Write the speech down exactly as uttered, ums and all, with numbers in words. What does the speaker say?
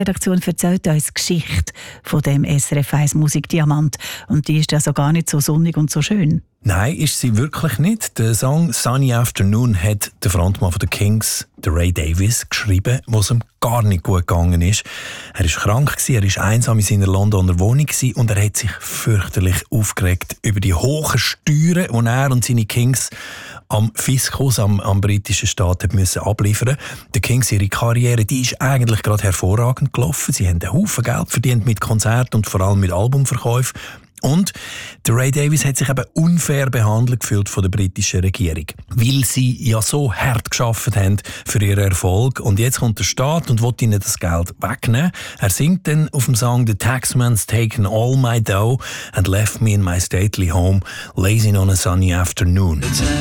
Die Redaktion erzählt uns die Geschichte von dem S R F eins Musikdiamant. Und die ist also gar nicht so sonnig und so schön. Nein, ist sie wirklich nicht. Der Song «Sunny Afternoon» hat der Frontmann von The Kings, der Ray Davies, geschrieben, wo es ihm gar nicht gut gegangen ist. Er war krank, er war einsam in seiner Londoner Wohnung und er hat sich fürchterlich aufgeregt über die hohen Steuern, die er und seine Kings am Fiskus, am, am britischen Staat, haben müssen abliefern. Die Kings, ihre Karriere, die ist eigentlich gerade hervorragend gelaufen. Sie haben einen Haufen Geld verdient mit Konzerten und vor allem mit Albumverkäufen. Und der Ray Davies hat sich eben unfair behandelt gefühlt von der britischen Regierung, weil sie ja so hart geschafft haben für ihren Erfolg. Und jetzt kommt der Staat und will ihnen das Geld wegnehmen. Er singt dann auf dem Song «The taxman's taken all my dough and left me in my stately home, lazing on a sunny afternoon».